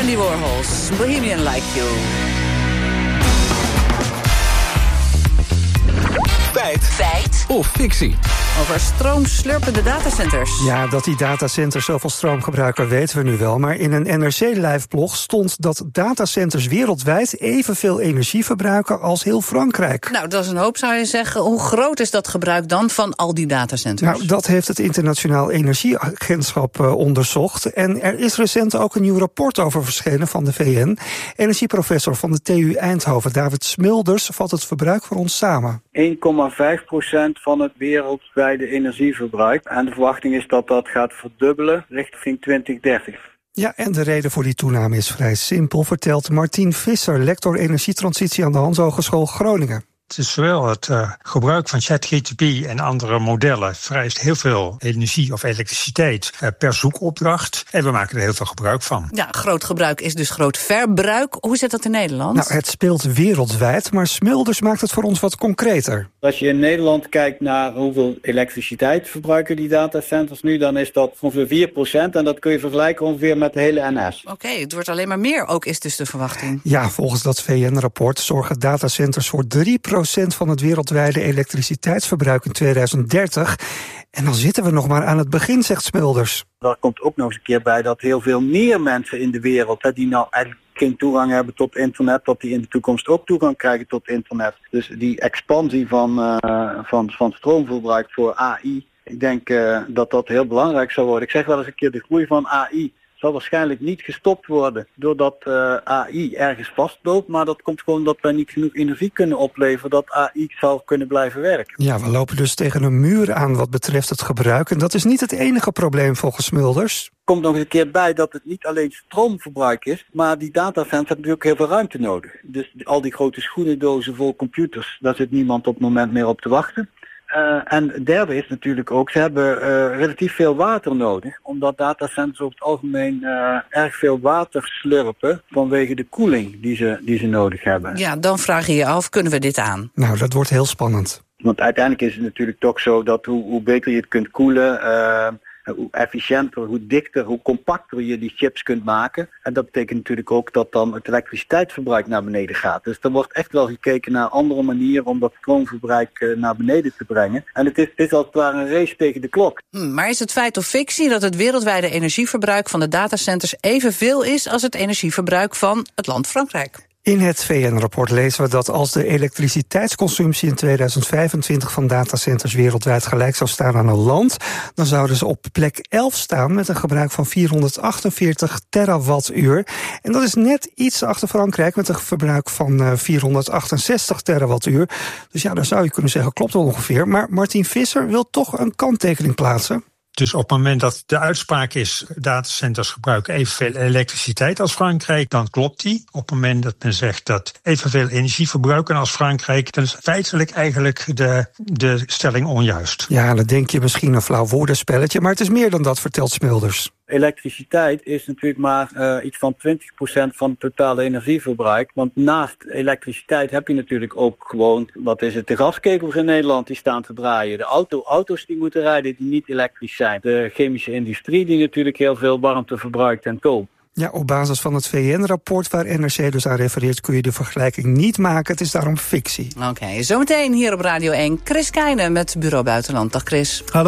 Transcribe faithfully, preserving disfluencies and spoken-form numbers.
Andy Warhol's Bohemian Like You. Feit. Feit. Of fictie. Over stroomslurpende datacenters. Ja, dat die datacenters zoveel stroom gebruiken weten we nu wel. Maar in een N R C-live-blog stond dat datacenters wereldwijd evenveel energie verbruiken als heel Frankrijk. Nou, dat is een hoop, zou je zeggen. Hoe groot is dat gebruik dan van al die datacenters? Nou, dat heeft het Internationaal Energieagentschap uh, onderzocht. En er is recent ook een nieuw rapport over verschenen van de V N. Energieprofessor van de T U Eindhoven, David Smulders, vat het verbruik voor ons samen. één komma vijf procent van het wereldwijde energieverbruik. En de verwachting is dat dat gaat verdubbelen richting twintig dertig. Ja, en de reden voor die toename is vrij simpel, vertelt Martien Visser, lector energietransitie aan de Hans Hogeschool Groningen. Het is zowel het uh, gebruik van ChatGPT en andere modellen vereist heel veel energie of elektriciteit uh, per zoekopdracht. En we maken er heel veel gebruik van. Ja, groot gebruik is dus groot verbruik. Hoe zit dat in Nederland? Nou, het speelt wereldwijd, maar Smulders maakt het voor ons wat concreter. Als je in Nederland kijkt naar hoeveel elektriciteit verbruiken die datacenters nu, dan is dat ongeveer vier procent. En dat kun je vergelijken ongeveer met de hele N S. Oké, okay, het wordt alleen maar meer ook, is dus de verwachting. Ja, volgens dat V N-rapport zorgen datacenters voor drie procent van het wereldwijde elektriciteitsverbruik in tweeduizend dertig. En dan zitten we nog maar aan het begin, zegt Smulders. Daar komt ook nog eens een keer bij dat heel veel meer mensen in de wereld, hè, die nou eigenlijk geen toegang hebben tot internet, dat die in de toekomst ook toegang krijgen tot internet. Dus die expansie van, uh, van, van stroomverbruik voor A I, ik denk uh, dat dat heel belangrijk zou worden. Ik zeg wel eens een keer, de groei van A I zal waarschijnlijk niet gestopt worden doordat uh, A I ergens vastloopt. Maar dat komt gewoon dat wij niet genoeg energie kunnen opleveren dat A I zal kunnen blijven werken. Ja, we lopen dus tegen een muur aan wat betreft het gebruik. En dat is niet het enige probleem volgens Smulders. Er komt nog eens een keer bij dat het niet alleen stroomverbruik is, maar die datacenters hebben natuurlijk heel veel ruimte nodig. Dus al die grote schoenendozen vol computers, daar zit niemand op het moment meer op te wachten. Uh, en het derde is natuurlijk ook, ze hebben uh, relatief veel water nodig, omdat datacenters over het algemeen uh, erg veel water slurpen vanwege de koeling die ze, die ze nodig hebben. Ja, dan vraag je je af, kunnen we dit aan? Nou, dat wordt heel spannend. Want uiteindelijk is het natuurlijk toch zo dat hoe, hoe beter je het kunt koelen, uh, hoe efficiënter, hoe dichter, hoe compacter je die chips kunt maken. En dat betekent natuurlijk ook dat dan het elektriciteitsverbruik naar beneden gaat. Dus er wordt echt wel gekeken naar andere manieren om dat stroomverbruik uh, naar beneden te brengen. En het is, het is als het ware een race tegen de klok. Hmm, maar is het feit of fictie dat het wereldwijde energieverbruik van de datacenters evenveel is als het energieverbruik van het land Frankrijk? In het V N-rapport lezen we dat als de elektriciteitsconsumptie in tweeduizend vijfentwintig van datacenters wereldwijd gelijk zou staan aan een land, dan zouden ze op plek elf staan met een gebruik van vierhonderdachtenveertig terawattuur. En dat is net iets achter Frankrijk met een verbruik van vierhonderdachtenzestig terawattuur. Dus ja, dan zou je kunnen zeggen, klopt wel ongeveer. Maar Martien Visser wil toch een kanttekening plaatsen. Dus op het moment dat de uitspraak is, datacenters gebruiken evenveel elektriciteit als Frankrijk, dan klopt die. Op het moment dat men zegt dat evenveel energie verbruiken als Frankrijk, dan is feitelijk eigenlijk de, de stelling onjuist. Ja, dan denk je misschien een flauw woordenspelletje, maar het is meer dan dat, vertelt Smulders. Elektriciteit is natuurlijk maar uh, iets van twintig procent van het totale energieverbruik. Want naast elektriciteit heb je natuurlijk ook gewoon, wat is het, de gaskegels in Nederland die staan te draaien. De auto, auto's die moeten rijden die niet elektrisch zijn. De chemische industrie die natuurlijk heel veel warmte verbruikt en kool. Ja, op basis van het V N-rapport waar N R C dus aan refereert kun je de vergelijking niet maken. Het is daarom fictie. Oké, okay, zometeen hier op Radio één Chris Keijnen met Bureau Buitenland. Dag Chris. Hallo.